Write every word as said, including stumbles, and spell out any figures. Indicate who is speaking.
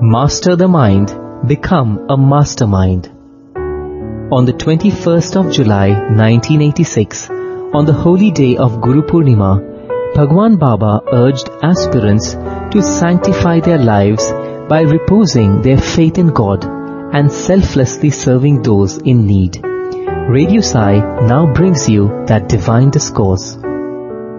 Speaker 1: Master the mind, become a mastermind. On the twenty-first of July nineteen eighty-six, on the holy day of Guru Purnima, Bhagwan Baba urged aspirants to sanctify their lives by reposing their faith in God and selflessly serving those in need. Radio Sai now brings you that divine discourse.